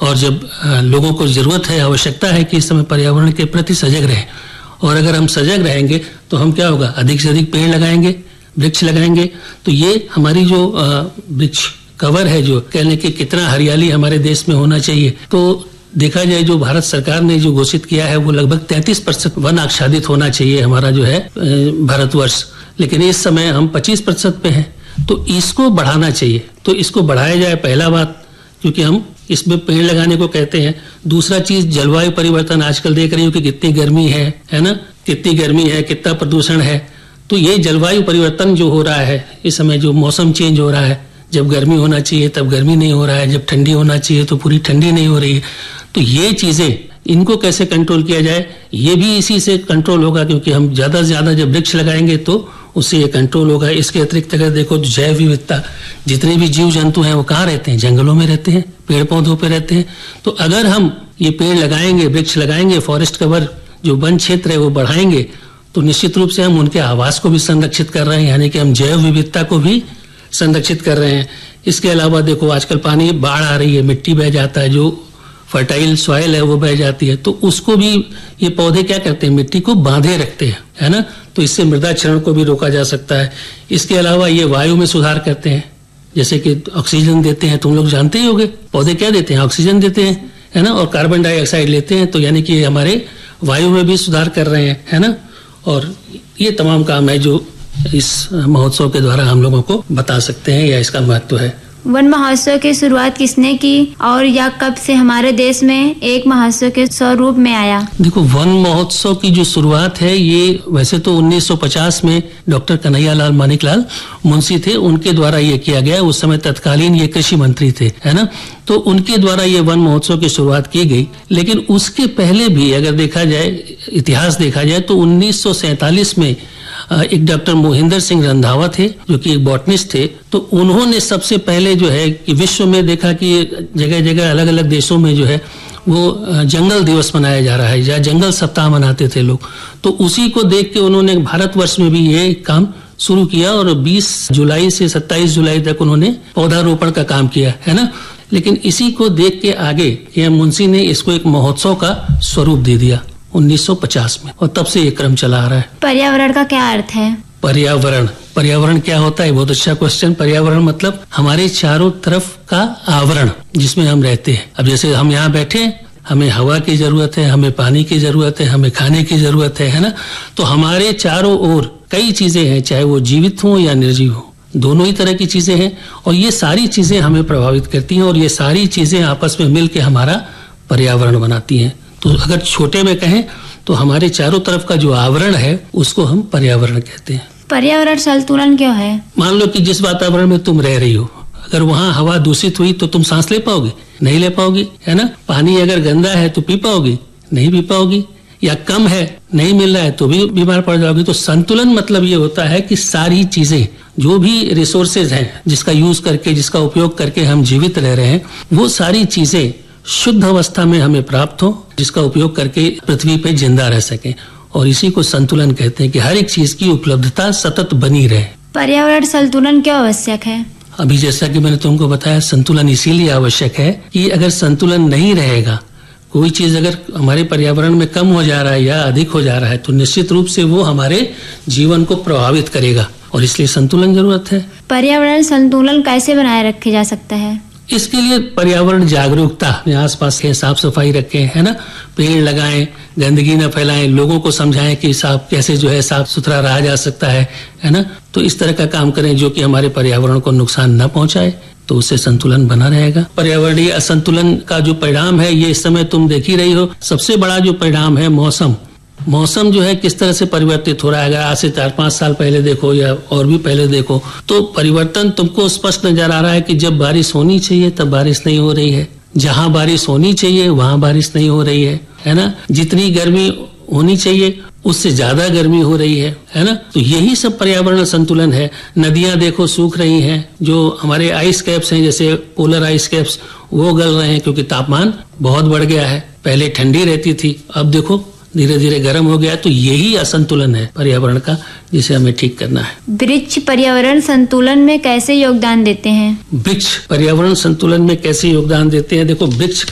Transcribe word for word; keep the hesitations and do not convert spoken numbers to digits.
और जब लोगों को जरूरत है, आवश्यकता है कि इस समय पर्यावरण के प्रति सजग रहें, और अगर हम सजग रहेंगे तो हम क्या होगा, अधिक से अधिक पेड़ लगाएंगे, वृक्ष लगाएंगे। तो ये हमारी जो वृक्ष कवर है, जो कहने कि कितना हरियाली हमारे देश में होना चाहिए, तो देखा जाए जो भारत सरकार ने जो घोषित किया है वो लगभग तैंतीस प्रतिशत वन आच्छादित होना चाहिए हमारा जो है भारतवर्ष, लेकिन इस समय हम पच्चीस प्रतिशत पे हैं। तो इसको बढ़ाना चाहिए, तो इसको बढ़ाया जाए, पहला बात, क्योंकि हम इसमें पेड़ लगाने को कहते हैं। दूसरा चीज, जलवायु परिवर्तन आजकल देख रही हो कि कितनी गर्मी है है ना, कितनी गर्मी है, कितना प्रदूषण है। तो ये जलवायु परिवर्तन जो हो रहा है इस समय, जो मौसम चेंज हो रहा है, जब गर्मी होना चाहिए तब गर्मी नहीं हो रहा है, जब ठंडी होना चाहिए तो पूरी ठंडी नहीं हो रही है। तो ये चीजें, इनको कैसे कंट्रोल किया जाए, ये भी इसी से कंट्रोल होगा, क्योंकि हम ज्यादा से ज्यादा जब वृक्ष लगाएंगे तो उससे ये कंट्रोल होगा। इसके अतिरिक्त अगर देखो तो जैव विविधता, जितने भी जीव जंतु हैं वो कहाँ रहते हैं, जंगलों में रहते हैं, पेड़ पौधों पे रहते हैं। तो अगर हम ये पेड़ लगाएंगे, वृक्ष लगाएंगे, फॉरेस्ट कवर जो वन क्षेत्र है वो बढ़ाएंगे, तो निश्चित रूप से हम उनके आवास को भी संरक्षित कर रहे हैं, यानी कि हम जैव विविधता को भी संरक्षित कर रहे हैं। इसके अलावा देखो आजकल पानी, बाढ़ आ रही है, मिट्टी बह जाता है, जो फर्टाइल सॉइल है वो बह जाती है, तो उसको भी ये पौधे क्या करते हैं, मिट्टी को बांधे रखते हैं, है ना। तो इससे मृदा क्षरण को भी रोका जा सकता है। इसके अलावा ये वायु में सुधार करते हैं, जैसे कि ऑक्सीजन देते हैं, तुम लोग जानते ही होंगे, पौधे क्या देते हैं, ऑक्सीजन देते हैं, है ना, और कार्बन डाइऑक्साइड लेते हैं। तो यानी कि हमारे वायु में भी सुधार कर रहे हैं, है ना। और ये तमाम काम है जो इस महोत्सव के द्वारा हम लोगों को बता सकते हैं, या इसका महत्व है। वन महोत्सव की शुरुआत किसने की और या कब से हमारे देश में एक महोत्सव के स्वरूप में आया? देखो, वन महोत्सव की जो शुरुआत है ये वैसे तो उन्नीस सौ पचास में डॉक्टर कन्हैयालाल मानिकलाल मुंशी थे, उनके द्वारा ये किया गया। उस समय तत्कालीन ये कृषि मंत्री थे, है ना। तो उनके द्वारा ये वन महोत्सव की शुरुआत की गई। लेकिन उसके पहले भी अगर देखा जाए, इतिहास देखा जाए, तो उन्नीस सौ सैतालीस में एक डॉक्टर मोहिंदर सिंह रंधावा थे, जो कि एक बॉटनिस्ट थे। तो उन्होंने सबसे पहले जो है कि विश्व में देखा कि जगह जगह अलग अलग देशों में जो है वो जंगल दिवस मनाया जा रहा है, या जंगल सप्ताह मनाते थे लोग। तो उसी को देख के उन्होंने भारतवर्ष में भी ये काम शुरू किया, और बीस जुलाई से सत्ताईस जुलाई तक उन्होंने पौधारोपण का काम किया, है ना। लेकिन इसी को देख के आगे के मुंशी ने इसको एक महोत्सव का स्वरूप दे दिया उन्नीस सौ पचास में, और तब से ये क्रम चला आ रहा है। पर्यावरण का क्या अर्थ है? पर्यावरण पर्यावरण क्या होता है? बहुत अच्छा क्वेश्चन। पर्यावरण मतलब हमारे चारों तरफ का आवरण जिसमें हम रहते हैं। अब जैसे हम यहाँ बैठे, हमें हवा की जरूरत है, हमें पानी की जरूरत है, हमें खाने की जरूरत है, है ना। तो हमारे चारों ओर कई चीजें हैं, चाहे वो जीवित हो या निर्जीव हो, दोनों ही तरह की चीजें हैं, और ये सारी चीजें हमें प्रभावित करती हैं, और ये सारी चीजें आपस में मिलकर हमारा पर्यावरण बनाती हैं। तो अगर छोटे में कहें तो हमारे चारों तरफ का जो आवरण है उसको हम पर्यावरण कहते हैं। पर्यावरण संतुलन क्यों है? मान लो कि जिस वातावरण में तुम रह रही हो, अगर वहाँ हवा दूषित हुई तो तुम सांस ले पाओगे? नहीं ले पाओगी, है ना। पानी अगर गंदा है तो पी पाओगी? नहीं पी पाओगी। या कम है, नहीं मिल रहा है तो भी बीमार पड़ जाओगी। तो संतुलन मतलब ये होता है कि सारी चीजें, जो भी रिसोर्सेज हैं जिसका यूज करके, जिसका उपयोग करके हम जीवित रह रहे हैं, वो सारी चीजें शुद्ध अवस्था में हमें प्राप्त हो, जिसका उपयोग करके पृथ्वी पे जिंदा रह सके। और इसी को संतुलन कहते हैं कि हर एक चीज की उपलब्धता सतत बनी रहे। पर्यावरण संतुलन क्यों आवश्यक है? अभी जैसा कि मैंने तुमको बताया, संतुलन इसीलिए आवश्यक है कि अगर संतुलन नहीं रहेगा, कोई चीज अगर हमारे पर्यावरण में कम हो जा रहा है या अधिक हो जा रहा है, तो निश्चित रूप से वो हमारे जीवन को प्रभावित करेगा, और इसलिए संतुलन जरूरत है। पर्यावरण संतुलन कैसे बनाए रखे जा सकता है? इसके लिए पर्यावरण जागरूकता, आसपास के साफ सफाई रखें, है ना, पेड़ लगाएं, गंदगी न फैलाएं, लोगों को समझाएं कि साफ कैसे जो है साफ सुथरा रहा जा सकता है, है ना। तो इस तरह का काम करें जो कि हमारे पर्यावरण को नुकसान न पहुंचाए, तो उससे संतुलन बना रहेगा। पर्यावरणीय असंतुलन का जो परिणाम है ये इस समय तुम देख ही रही हो। सबसे बड़ा जो परिणाम है मौसम मौसम जो है किस तरह से परिवर्तित हो रहा है। अगर आज से चार पांच साल पहले देखो या और भी पहले देखो, तो परिवर्तन तुमको स्पष्ट नजर आ रहा है कि जब बारिश होनी चाहिए तब बारिश नहीं हो रही है, जहां बारिश होनी चाहिए वहां बारिश नहीं हो रही है, है ना। जितनी गर्मी होनी चाहिए उससे ज्यादा गर्मी हो रही है, है ना। तो यही सब पर्यावरण संतुलन है। नदियां देखो सूख रही हैं, जो हमारे आइस कैप्स हैं जैसे पोलर आइस कैप्स, वो गल रहे हैं क्योंकि तापमान बहुत बढ़ गया है। पहले ठंडी रहती थी, अब देखो धीरे धीरे गर्म हो गया। तो यही असंतुलन है पर्यावरण का, जिसे हमें ठीक करना है। वृक्ष पर्यावरण संतुलन में कैसे योगदान देते हैं? वृक्ष पर्यावरण संतुलन में कैसे योगदान देते हैं? देखो, वृक्ष